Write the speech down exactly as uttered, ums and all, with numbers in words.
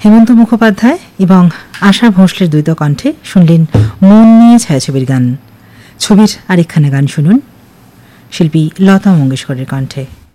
হেমন্ত মুখোপাধ্যায় এবং আশা ভোঁসলের দ্বৈত কণ্ঠে শুনলেন মন নিয়ে ছায়াছবির গান। ছবির আরেকখানে গান শুনুন শিল্পী লতা মঙ্গেশকরের কণ্ঠে।